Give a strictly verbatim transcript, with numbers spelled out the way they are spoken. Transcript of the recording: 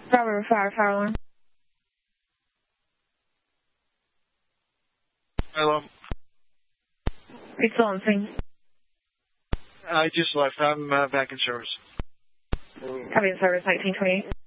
Bravo fire, fire alarm. Hello. It's still on scene. I just left. I'm uh, back in service. Copy in service, nineteen twenty-eight.